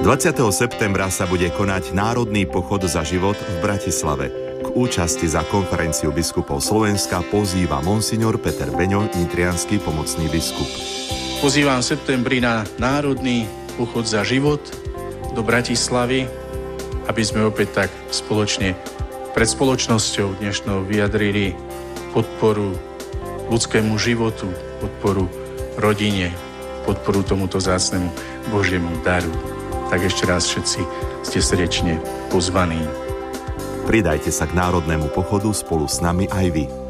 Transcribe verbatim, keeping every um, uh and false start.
dvadsiateho septembra sa bude konať Národný pochod za život v Bratislave. K účasti za konferenciu biskupov Slovenska pozýva monsignor Peter Beňo, nitriansky pomocný biskup. Pozývam v septembri na Národný pochod za život do Bratislavy, aby sme opäť tak spoločne pred spoločnosťou dnešnou vyjadrili podporu ľudskému životu, podporu rodine, podporu tomuto vzácnemu Božiemu daru. Tak ešte raz všetci ste srdečne pozvaní. Pridajte sa k národnému pochodu spolu s nami aj vy.